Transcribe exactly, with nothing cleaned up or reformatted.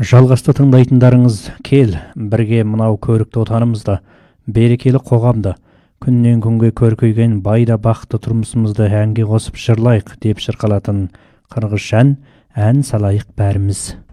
Жалғасты тыңдайтындарыңыз кел, бірге мынау көрікті отанымызда, берекелі қоғамда, күннен күнге көркейген байда бақты тұрмысымызды әнге қосып жырлайық деп шырқалатын қырғыз ән, ән салайық бәріміз.